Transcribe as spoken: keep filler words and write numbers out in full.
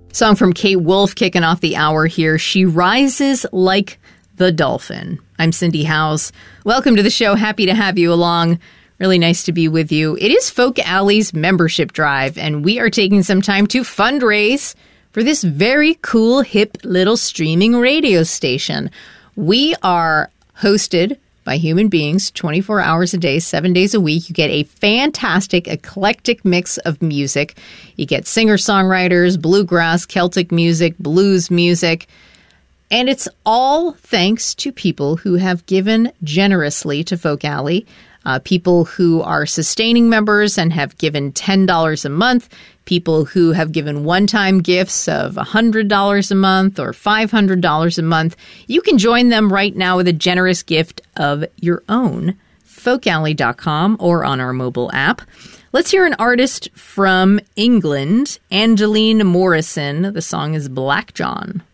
Song from Kate Wolf kicking off the hour here. She rises like the dolphin. I'm Cindy Howes. Welcome to the show. Happy to have you along. Really nice to be with you. It is Folk Alley's membership drive, and we are taking some time to fundraise for this very cool, hip little streaming radio station. We are hosted by human beings twenty-four hours a day, seven days a week. You get a fantastic, eclectic mix of music. You get singer-songwriters, bluegrass, Celtic music, blues music. And it's all thanks to people who have given generously to Folk Alley. Uh, people who are sustaining members and have given ten dollars a month, people who have given one-time gifts of one hundred dollars a month or five hundred dollars a month. You can join them right now with a generous gift of your own, folk alley dot com or on our mobile app. Let's hear an artist from England, Angeline Morrison. The song is Black John.